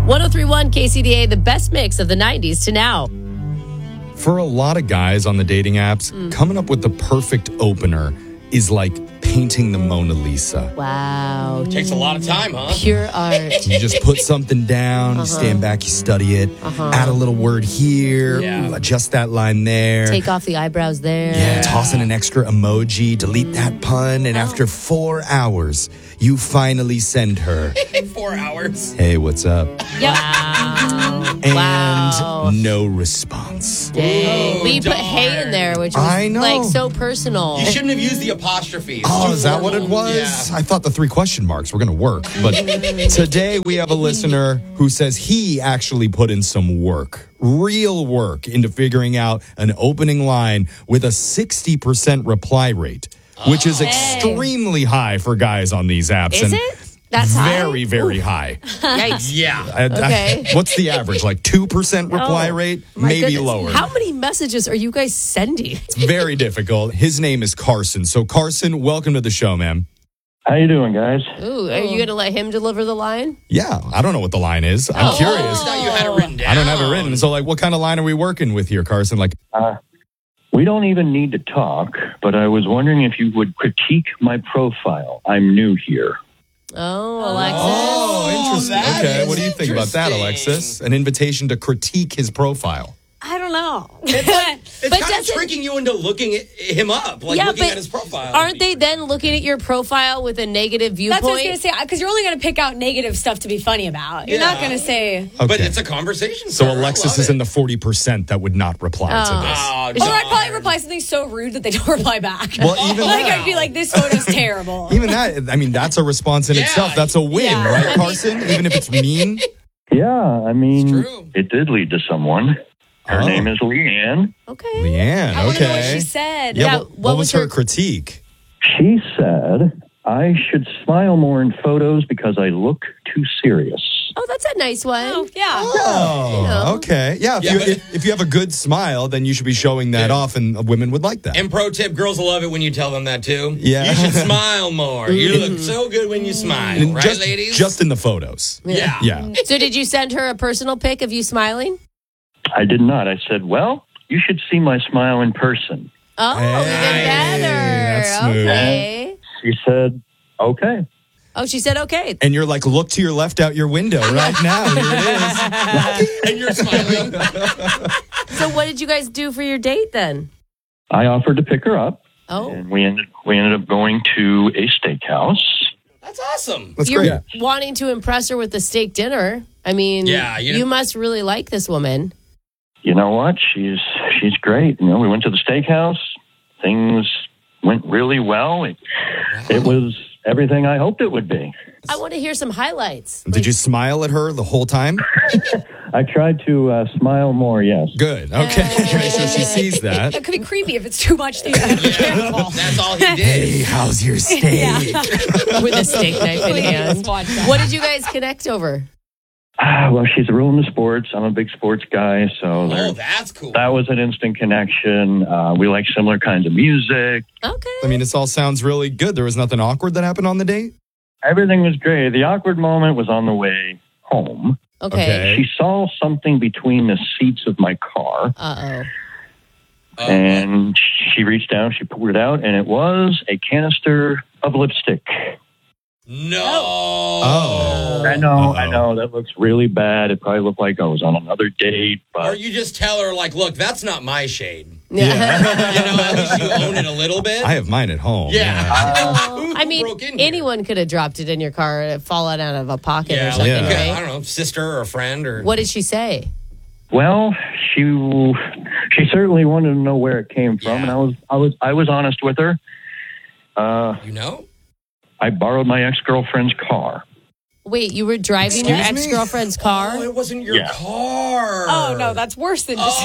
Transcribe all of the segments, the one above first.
1031 KCDA, the best mix of the 90s to now. For a lot of guys on the dating apps, coming up with the perfect opener is like painting the Mona Lisa. Wow. Takes a lot of time, huh? Pure art. You just put something down, you stand back, you study it, add a little word here, adjust that line there. Take off the eyebrows there. Yeah, toss in an extra emoji, delete that pun, and after 4 hours, you finally send her, 4 hours. hey, what's up? Wow. And Wow. no response. Dang. We put hey in there, which was I know. like so personal. You shouldn't have used the apostrophe. It's Oh, too is that what it formal. was? Yeah. I thought the 3 question marks were going to work. But today we have a listener who says he actually put in some work, real work, into figuring out an opening line with a 60% reply rate, which is extremely high for guys on these apps. Is and it? That's very, very high. Yikes. Yeah. Okay. What's the average? Like 2% reply rate? My Maybe goodness. lower. How many messages are you guys sending? It's very difficult. His name is Carson. So, Carson, welcome to the show, man. How you doing, guys? Ooh, are you going to let him deliver the line? Yeah, I don't know what the line is. I'm curious. I thought you had it written down. I don't have it written. So, like, what kind of line are we working with here, Carson? Like, We don't even need to talk, but I was wondering if you would critique my profile. I'm new here. Oh, Alexis. interesting. that Okay, is what do you think about that, interesting. Alexis? An invitation to critique his profile. I don't know. It's But kind of doesn't- tricking you into looking at him up, like looking at his profile. Aren't they then looking at your profile with a negative viewpoint? That's what I was going to say, because you're only going to pick out negative stuff to be funny about. You're not Yeah. going to say... But Okay. it's a conversation. So, starter. I Alexis love is it. in the 40% that would not reply to this. Oh, Or I'd probably reply something so rude that they don't reply back. Well, even like, that- I'd be like, this photo's terrible. Even that, I mean, that's a response in Yeah. itself. That's a win, Yeah. right, Carson? Even if it's mean? Yeah, I mean, true. it did lead to someone. Her Oh. name is Leanne. Okay. Leanne, I want to know what okay. she said. Yeah, Yeah, what was her critique? She said I should smile more in photos because I look too serious. Oh, that's a nice one. Oh, yeah. Oh, You know. okay. Yeah, Yeah, but- if you have a good smile, then you should be showing that off, and women would like that. And pro tip, girls will love it when you tell them that too. Yeah. You should smile more. You look so good when you smile, And right, just, ladies? just in the photos. yeah. Yeah. So did you send her a personal pic of you smiling? I did not. I said, well, you should see my smile in person. Oh, even better. that's smooth. Okay. She said, okay. Oh, she said okay. And you're like, look to your left out your window right now. Here it is. And you're smiling. So what did you guys do for your date then? I offered to pick her up, Oh, and we ended up going to a steakhouse. That's awesome. That's you're great. wanting to impress her with the steak dinner. I mean, Yeah, you must really like this woman. You know what? She's great. You know, we went to the steakhouse. Things went really well. It was everything I hoped it would be. I want to hear some highlights. Did you smile at her the whole time? I tried to smile more, yes. Good. Okay. So she sees that. It could be creepy if it's too much. You gotta be careful. That's all he did. Hey, how's your steak? With a steak knife in Please hand. watch that. What did you guys connect over? Well, she's real into sports. I'm a big sports guy, so Oh, that's cool. that was an instant connection. We like similar kinds of music. Okay. I mean, this all sounds really good. There was nothing awkward that happened on the date? Everything was great. The awkward moment was on the way home. Okay. She saw something between the seats of my car, Uh-oh. and she reached down, she pulled it out, and it was a canister of lipstick. No. Oh. I know, Uh-oh. that looks really bad. It probably looked like I was on another date, Or but you just tell her, like, look, that's not my shade. Yeah. You know, at least you own it a little bit. I have mine at home. Yeah. Who I mean, broke in here? anyone could have dropped it in your car and fallen out of a pocket or Yeah, something, like, Yeah. I right? don't know, sister or a friend or. What did she say? well, she certainly wanted to know where it came from, Yeah. and I was honest with her. You know? I borrowed my ex-girlfriend's car. Wait, you were driving your Excuse me? ex-girlfriend's car? Oh, it wasn't your Yeah. car. Oh, no, that's worse than just...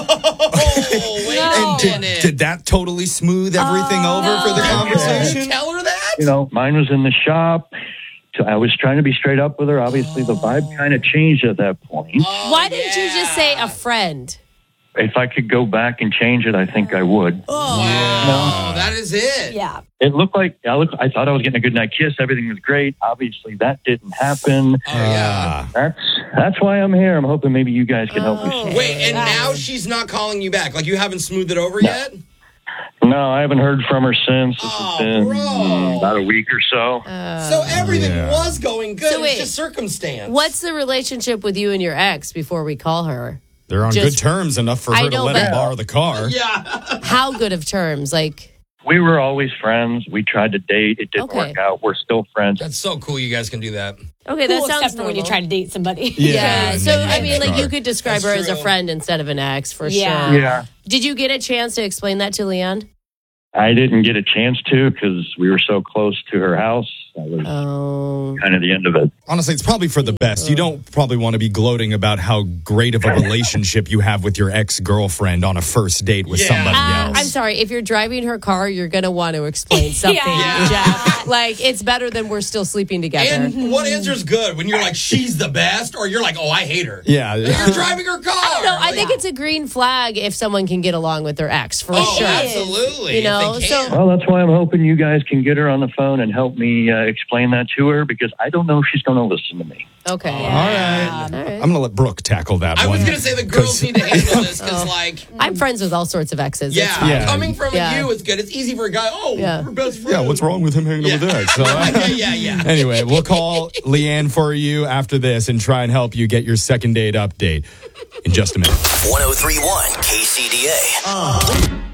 Oh, wait No. a minute. Did that totally smooth everything over for the Did conversation? you tell her that? You know, mine was in the shop. So I was trying to be straight up with her. Obviously, the vibe kind of changed at that point. Oh, Why didn't you just say yeah. a friend? If I could go back and change it, I think I would. Oh, that is it. Yeah. It looked like I thought I was getting a good night kiss. Everything was great. Obviously, that didn't happen. Oh, yeah. That's That's why I'm here. I'm hoping maybe you guys can help me. solve Wait, it. and now she's not calling you back? Like, you haven't smoothed it over yet? No, I haven't heard from her since. This has been bro. about a week or so. So everything was going good. So wait, it's just circumstance. What's the relationship with you and your ex before we call her? They're on Just- good terms enough for I her to know, let but- him borrow the car. Yeah. How good of terms? Like, We were always friends. We tried to date. It didn't Okay. work out. We're still friends. That's so cool you guys can do that. okay, Cool, that sounds except for when you normal. try to date somebody. Yeah. So I mean, like, Sure. you could describe That's her as a true. friend instead of an ex for Yeah. sure. Yeah. Did you get a chance to explain that to Leanne? I didn't get a chance to because we were so close to her house. That was Oh. kind of the end of it. Honestly, it's probably for the best. You don't probably want to be gloating about how great of a relationship you have with your ex-girlfriend on a first date with Yeah. somebody else. I'm sorry. If you're driving her car, you're going to want to explain something, Yeah. Jeff. Like, it's better than we're still sleeping together. And what answer's good? When you're like, she's the best, or you're like, oh, I hate her. Yeah. You're driving her car. No, I think it's a green flag if someone can get along with their ex, for Oh, sure. absolutely. You know, If they can. so- Well, that's why I'm hoping you guys can get her on the phone and help me explain that to her because I don't know if she's going to listen to me. Okay. All right. All right. I'm going to let Brooke tackle that I one. was going to say the girls need to handle this because, like, I'm friends with all sorts of exes. It's yeah, fine. Yeah. coming from Yeah. you is good. It's easy for a guy. Oh, Yeah. we're best friends. Yeah, what's wrong with him hanging out with X? So, Yeah. Anyway, we'll call Leanne for you after this and try and help you get your second date update in just a minute. 1031 KCDA.